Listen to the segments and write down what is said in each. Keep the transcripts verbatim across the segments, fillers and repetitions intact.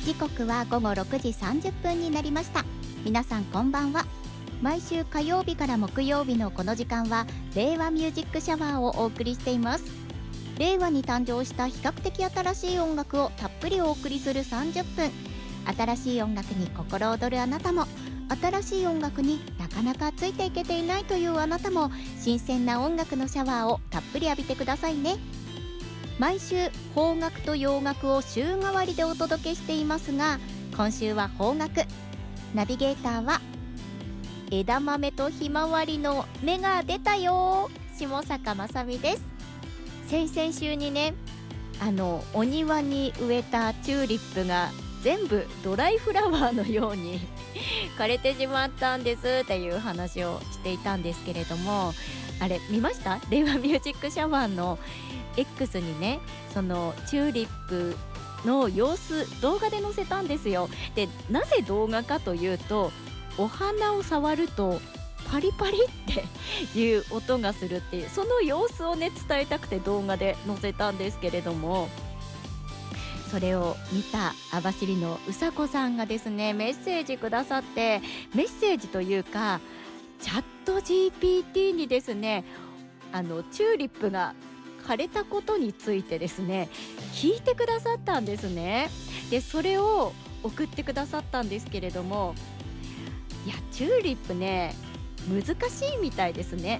時刻は午後ろくじさんじゅっぷんになりました。皆さんこんばんは。毎週火曜日から木曜日のこの時間は令和ミュージックシャワーをお送りしています。令和に誕生した比較的新しい音楽をたっぷりお送りするさんじゅっぷん。新しい音楽に心躍るあなたも、新しい音楽になかなかついていけていないというあなたも、新鮮な音楽のシャワーをたっぷり浴びてくださいね。毎週邦楽と洋楽を週替わりでお届けしていますが、今週は邦楽。ナビゲーターは枝豆とひまわりの芽が出たよ、下坂まさみです。先々週にね、あのお庭に植えたチューリップが全部ドライフラワーのように枯れてしまったんですっていう話をしていたんですけれども、あれ見ました？令和ミュージックシャワーの X にね、そのチューリップの様子動画で載せたんですよ。で、なぜ動画かというと、お花を触るとパリパリっていう音がするっていう、その様子をね伝えたくて動画で載せたんですけれども、それを見た網走のうさこさんがですね、メッセージくださって、メッセージというかチャット ジーピーティー にですね、あのチューリップが枯れたことについてですね聞いてくださったんですね。で、それを送ってくださったんですけれども、いやチューリップね難しいみたいですね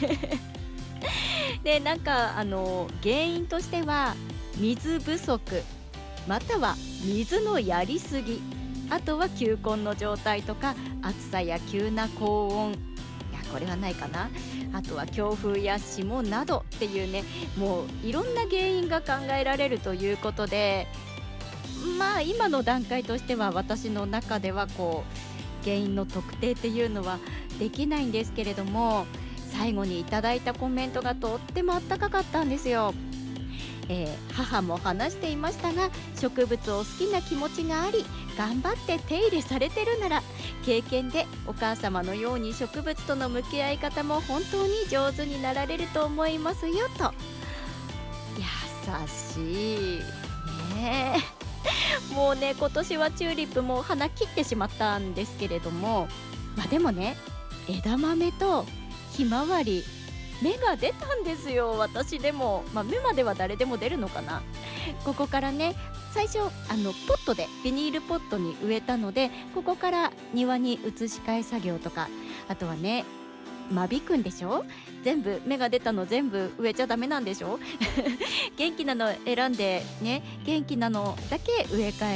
で、なんかあの原因としては水不足、または水のやりすぎ、あとは球根の状態とか暑さや急な高温、いやこれはないかな、あとは強風や霜などっていうね、もういろんな原因が考えられるということで、まあ今の段階としては私の中ではこう原因の特定っていうのはできないんですけれども、最後にいただいたコメントがとってもあったかかったんですよ。えー、母も話していましたが、植物を好きな気持ちがあり頑張って手入れされてるなら、経験でお母様のように植物との向き合い方も本当に上手になられると思いますよと。優しいねもうね、今年はチューリップも花切ってしまったんですけれども、まあでもね、枝豆とひまわり芽が出たんですよ。私でも、まあ、芽までは誰でも出るのかな。ここからね、最初あのポットでビニールポットに植えたので、ここから庭に移し替え作業とか、あとはね間引くんでしょ。全部芽が出たの全部植えちゃダメなんでしょ元気なの選んでね、元気なのだけ植え替え